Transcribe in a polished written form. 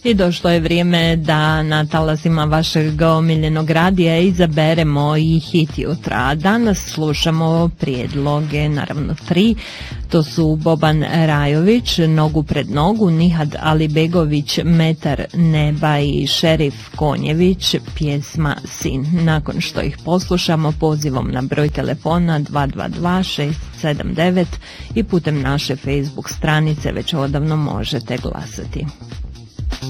I došlo je vrijeme da na talasima vašeg omiljenog radija izaberemo i hit jutra. Danas slušamo prijedloge, naravno 3. To su Boban Rajović, Nogu pred nogu, Nihad Alibegović, Metar neba i Šerif Konjević, pjesma Sin. Nakon što ih poslušamo, pozivom na broj telefona 222 679 i putem naše Facebook stranice već odavno možete glasati.